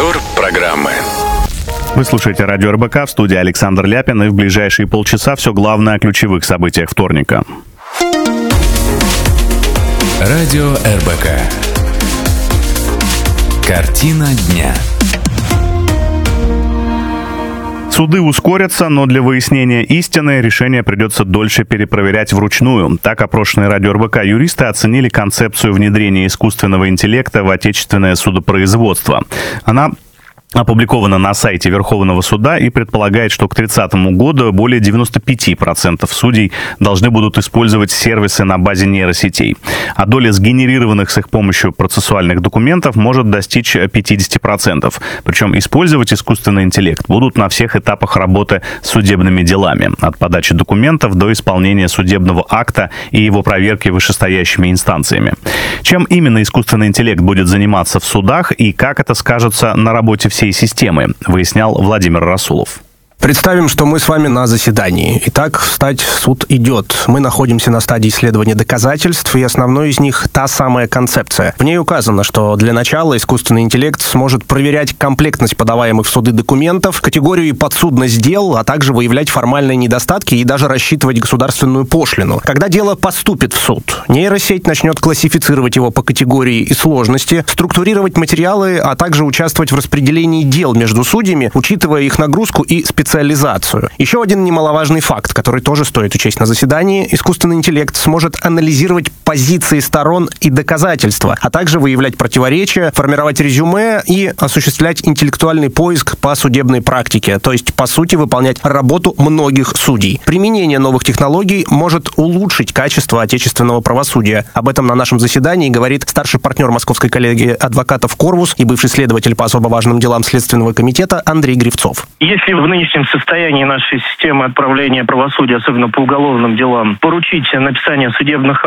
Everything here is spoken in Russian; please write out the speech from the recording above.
Повтор программы. Вы слушаете радио РБК, в студии Александр Ляпин, и в ближайшие полчаса все главное о ключевых событиях вторника. Радио РБК. Картина дня. Суды ускорятся, но для выяснения истины решение придется дольше перепроверять вручную. Так опрошенные радио РБК юристы оценили концепцию внедрения искусственного интеллекта в отечественное судопроизводство. Она опубликована на сайте Верховного суда и предполагает, что к 30 году более 95% судей должны будут использовать сервисы на базе нейросетей. А доля сгенерированных с их помощью процессуальных документов может достичь 50%. Причем использовать искусственный интеллект будут на всех этапах работы с судебными делами. От подачи документов до исполнения судебного акта и его проверки вышестоящими инстанциями. Чем именно искусственный интеллект будет заниматься в судах и как это скажется на работе всей системы, выяснял Владимир Расулов. Представим, что мы с вами на заседании. Итак, встать в суд идет. Мы находимся на стадии исследования доказательств, и основной из них — та самая концепция. В ней указано, что для начала искусственный интеллект сможет проверять комплектность подаваемых в суды документов, категорию и подсудность дел, а также выявлять формальные недостатки и даже рассчитывать государственную пошлину. Когда дело поступит в суд, нейросеть начнет классифицировать его по категории и сложности, структурировать материалы, а также участвовать в распределении дел между судьями, учитывая их нагрузку и специализацию. Еще один немаловажный факт, который тоже стоит учесть на заседании: искусственный интеллект сможет анализировать позиции сторон и доказательства, а также выявлять противоречия, формировать резюме и осуществлять интеллектуальный поиск по судебной практике, то есть, по сути, выполнять работу многих судей. Применение новых технологий может улучшить качество отечественного правосудия. Об этом на нашем заседании говорит старший партнер Московской коллегии адвокатов «Корвус» и бывший следователь по особо важным делам Следственного комитета Андрей Гривцов. Если в нынешнем состоянии нашей системы отправления правосудия, особенно по уголовным делам, поручить написание судебных